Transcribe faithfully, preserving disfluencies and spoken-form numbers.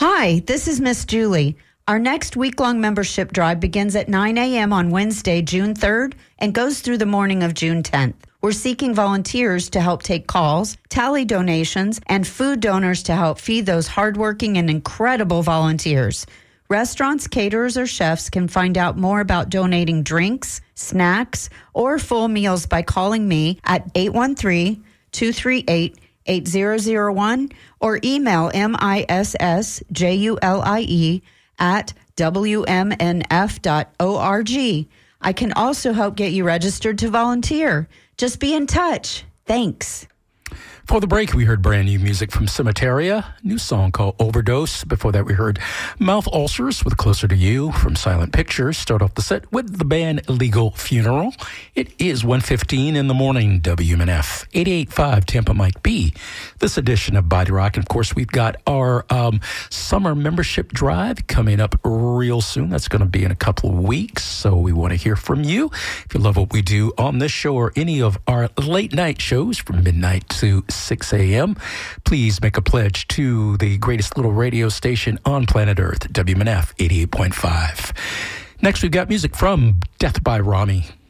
Hi, this is Miss Julie. Our next week-long membership drive begins at nine a.m. on Wednesday, June third, and goes through the morning of June tenth. We're seeking volunteers to help take calls, tally donations, and food donors to help feed those hardworking and incredible volunteers. Restaurants, caterers, or chefs can find out more about donating drinks, snacks, or full meals by calling me at eight one three, two three eight, eight zero zero one or email M I S S J U L I E at W M N F dot org. I can also help get you registered to volunteer. Just be in touch. Thanks. For the break, we heard brand new music from Cemeteria, new song called Overdose. Before that, we heard Mouth Ulcers with Closer to You from Silent Pictures. Start off the set with the band Legal Funeral. It is one fifteen in the morning, W M N F, eighty-eight point five Tampa Mike B. This edition of Body Rock. And of course, we've got our um, summer membership drive coming up real soon. That's going to be in a couple of weeks. So we want to hear from you. If you love what we do on this show or any of our late night shows from midnight to six a.m., please make a pledge to the greatest little radio station on planet Earth, W M N F eighty-eight point five. Next, we've got music from Death by Rami.